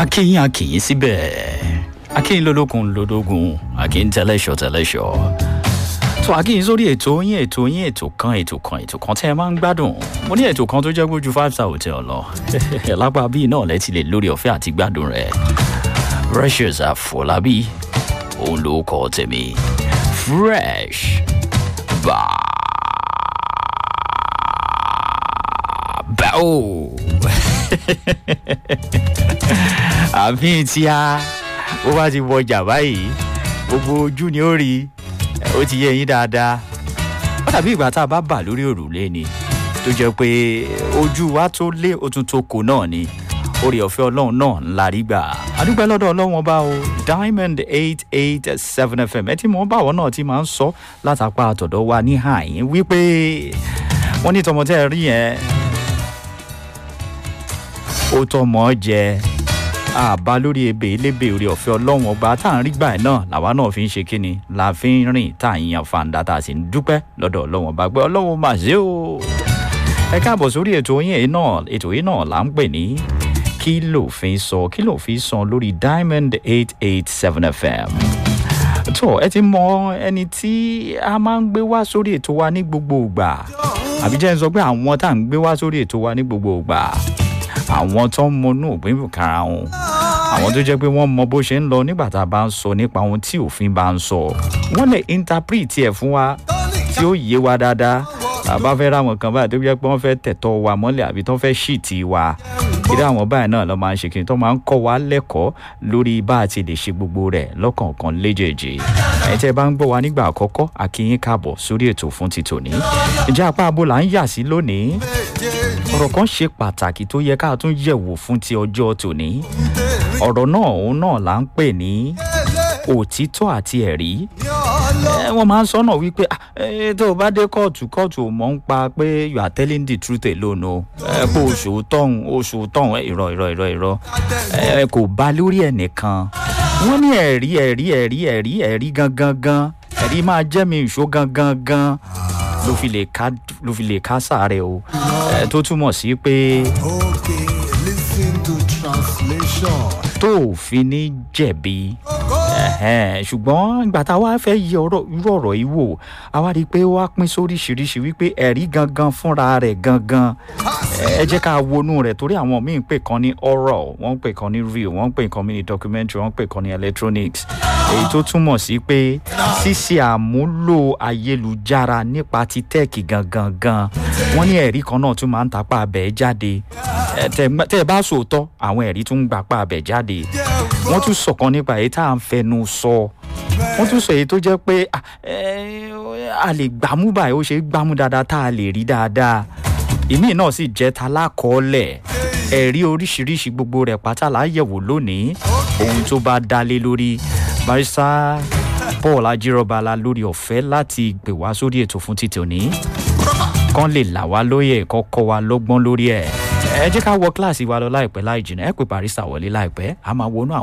akínyìn síbẹ̀ akínyìn lológun akínyìn tẹ́lẹ̀ṣọ́ tó akínyìn sórí ètò ètò kan tẹ́ ẹ máa ń gbádùn mo ní ètò kan tó jẹ́ gbójú 5-star hotel lọ lápá bíi náà lẹ́tì lè lórí ọ̀fẹ́ àti gbádùn rẹ̀ Precious Àfọlábí òun ló kọ́ tèmi fresh báwo àfihàn tí a ó bá ti wọjà báyìí gbogbo ojú ni ó rí ó ti yé yín dáadáa ó dàbí ìgbà tá a bá bà lórí òrùlé ni tó jẹ́ pé ojú wa tó lé ó tún tó kò náà ni orí ọ̀fẹ́ ọlọ́run náà ńlá rí gbà adúpẹ́ lọ́dọ̀ ọlọ́run ọba o Diamond 887 FM ẹ tí mo bá àwọn náà ti máa ń sọ látàpá àtọ̀dọ̀ wa ní àyín wípé wọ́n ní tọmọtẹ́ rí yẹn ó tọmọ jẹ àbá lórí ebè elébè orí ọ̀fẹ́ ọlọ́run ọba tá à ń rí gbà náà làwa náà fi ń ṣe kíni la fi ń rìn tá à ń yan fàǹdà tá a sì ń dúpẹ́ lọ́dọ̀ ọlọ́run ọba pé ọlọ́run mà ṣe o ẹ káàbọ̀ sórí ètò yìí náà là ń pè ní kí lòfin sọ lórí Diamond 887 FM tó ẹ ti mọ ẹni tí a máa ń gbé wá sórí ètò wa ní gbogbo ìgbà àbí jẹ́ ń sọ pé àwọn tá à ń gbé wá sórí ètò wa ní gbogbo ìgbà àwọn tó ń mọnú òpin bùkárà wọn àwọn tó jẹ́ pé wọ́n mọ bó ṣe ń lọ nígbà tá a bá ń sọ nípa ohun tí òfin bá ń sọ wọ́n lè interpret ẹ̀ fún wa tí ó yé wa dáadáa àbá fẹ́ ráwọn kan báyìí tó jẹ́ pé wọ́n fẹ́ tẹ̀tọ́ wa mọ́lẹ̀ àbí tó fẹ́ ṣìtì wa ìdá àwọn báyìí náà ló máa ń ṣe kí n tó máa ń kọ́ wa lẹ́kọ̀ọ́ lórí bá a ti lè ṣe gbogbo rẹ̀ lọ́kọ̀ọ̀kan léjèèjì ẹ̀ tẹ́ bá ń gbọ́ wa nígbà àkọ́kọ́ a kí yín káàbọ̀ sórí ètò fún ti tòní ìjà apá abo là ń yà sí lónìí ọ̀rọ̀ kan ṣe pàtàkì tó yẹ ká tún yẹ̀wò fún ti ọjọ́ tòní ọ̀rọ̀ náà òun náà là ń pè ní òtítọ́ àti ẹ̀rí wọ́n máa ń sọ́nà wípé tó o bá dé kóòtù ò mọ̀ ń pa pé you are telling the truth alone o pé oṣù tọ̀hún irọ́ kò bá lórí ẹnìkan wọ́n ní ẹ̀rí gangan ẹ̀rí máa jẹ́ mi ìṣó gangan ló fi lè ká sáré o tó túmọ̀ sí pé tó ò fi ní jẹ̀bi ṣùgbọ́n ìgbà tá a wá fẹ́ yẹ irú ọ̀rọ̀ yìí wò a wá rí i pé ó wá pín sóríṣiríṣi wípé ẹ̀rí gangan fúnra rẹ̀ gangan ẹ jẹ́ ká wọnú rẹ̀ torí àwọn míì ń pè kan ní oral wọ́n ń pè kan ní real wọ́n ń pè kan ní documentary wọ́n ń pè kan ní electronics èyí tó túmọ̀ sí pé ṣíṣe àmúlò ayélujára nípa ti tẹ́ẹ̀kì gangan wọ́n ní ẹ̀rí kan náà tún máa ń tapá abẹ́ jáde tẹ́ ẹ bá sòótọ́ àwọn ẹ̀rí tún ń gbapá abẹ́ jáde wọ́n tún sọ̀kan nípa èyí tá à ń fẹnu sọ wọ́n tún sọ èyí tó jẹ́ pé a lè gbámú báyìí ó ṣe é gbámú dáadáa tá a lè rí dáadáa ìmíì náà sì jẹ́ ta lákọọ́lẹ̀ ẹ̀rí oríṣiríṣi gbogbo rẹ̀ pátá là á yẹ̀wò lónìí ohun tó bá dálé lórí Barrister Paul Ajírọ̀bálá lórí ọ̀fẹ́ láti gbé wá sórí ètò fún títí òní kán lè là wá lóye kọ́kọ́ wa lọ́gbọ́n lórí ẹ̀ ẹ jẹ́ ká wọ kíláàsì wa lọ láìpẹ́ láì jìnnà ẹ pé Barrister wọlé láìpẹ́ a máa wọnú àwọn